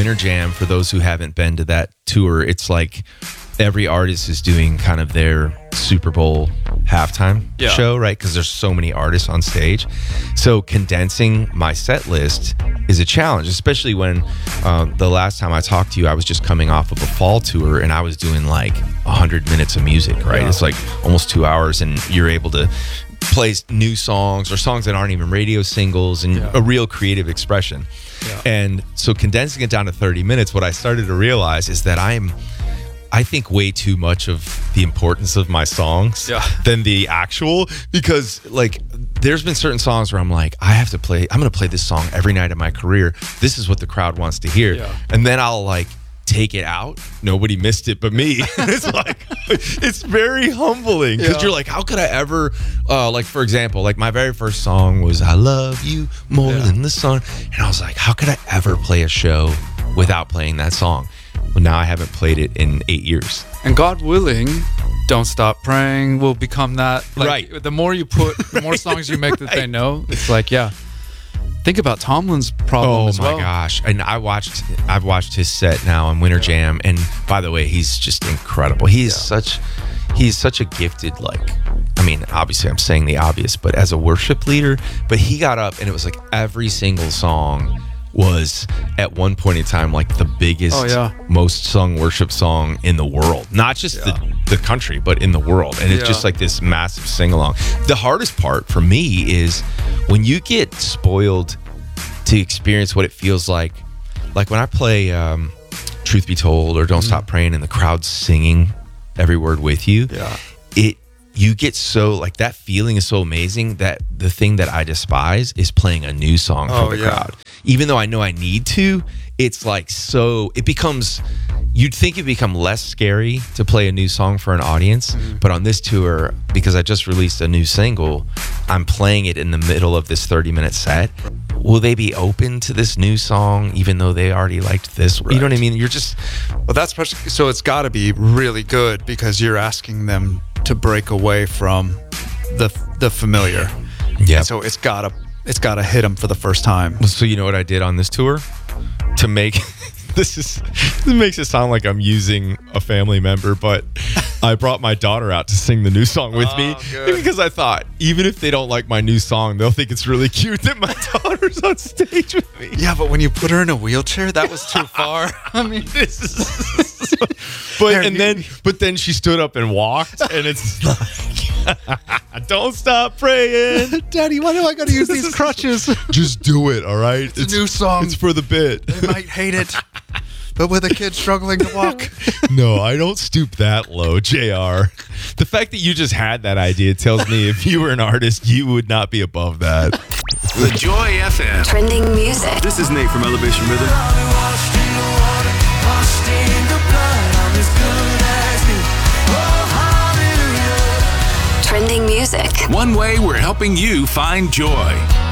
Winter Jam, for those who haven't been to that tour, it's like every artist is doing kind of their Super Bowl halftime show, right? Because there's so many artists on stage. So condensing my set list is a challenge, especially when the last time I talked to you, I was just coming off of a fall tour and I was doing like 100 minutes of music, right? It's like almost 2 hours, and you're able to play new songs or songs that aren't even radio singles, and a real creative expression. And so condensing it down to 30 minutes, what I started to realize is that I think way too much of the importance of my songs than the actual, because like there's been certain songs where I'm like, I'm going to play this song every night of my career. This is what the crowd wants to hear. And then I'll like take it out. Nobody missed it but me. It's like, it's very humbling, because you're like, how could I ever, like for example, like my very first song was I Love You More Than the Sun. And I was like, how could I ever play a show without playing that song? Well, now I haven't played it in 8 years. And God willing, Don't Stop Praying will become that. Like, right. The more you put, the more songs you make that they know. It's like, think about Tomlin's problem as well. Oh my gosh. And I've watched his set now on Winter Jam. And by the way, he's just incredible. He's such a gifted, like, I mean, obviously I'm saying the obvious, but as a worship leader, but he got up and it was like every single song was at one point in time like the biggest, most sung worship song in the world. Not just the country, but in the world. And it's just like this massive sing-along. The hardest part for me is when you get spoiled to experience what it feels like when I play Truth Be Told or Don't Stop Praying and the crowd's singing every word with you. You get so, like, that feeling is so amazing that the thing that I despise is playing a new song for the crowd. Even though I know I need to, it's like you'd think it'd become less scary to play a new song for an audience. But on this tour, because I just released a new single, I'm playing it in the middle of this 30-minute set. Will they be open to this new song even though they already liked this? Right. You know what I mean? You're just... Well, that's so it's got to be really good, because you're asking them to break away from the familiar. Yeah. So it's gotta hit them for the first time. So you know what I did on this tour to make this makes it sound like I'm using a family member, but I brought my daughter out to sing the new song with me, because I thought even if they don't like my new song, they'll think it's really cute that my daughter's on stage with me. Yeah, but when you put her in a wheelchair, that was too far. I mean, but then she stood up and walked, and it's like, don't stop praying, Daddy. Why do I got to use these crutches? Just do it, all right? It's a new song. It's for the bit. They might hate it. But with a kid struggling to walk. No, I don't stoop that low, JR. The fact that you just had that idea tells me if you were an artist, you would not be above that. The Joy FM. Trending music. This is Nate from Elevation Rhythm. Trending music. One way we're helping you find joy.